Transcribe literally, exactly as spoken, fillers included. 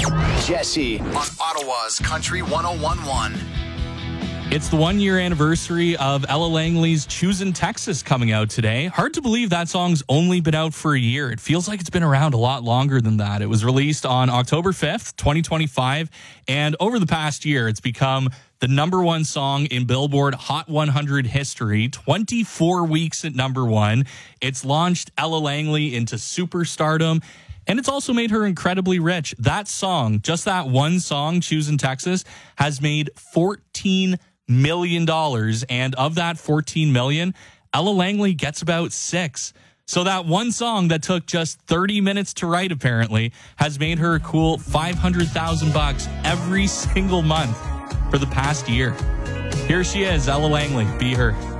Jesse on Ottawa's Country one oh one point one. It's the one-year anniversary of Ella Langley's Choosin' Texas coming out today. Hard to believe that song's only been out for a year. It feels like it's been around a lot longer than that. It was released on October fifth, twenty twenty-five, and over the past year, it's become the number one song in Billboard Hot one hundred history, twenty-four weeks at number one. It's launched Ella Langley into superstardom, and it's also made her incredibly rich. That song, just that one song, Choosin' Texas, has made fourteen million dollars, and of that fourteen million dollars, Ella Langley gets about six. So that one song that took just thirty minutes to write, apparently, has made her a cool five hundred thousand bucks every single month for the past year. Here she is, Ella Langley. Be Her.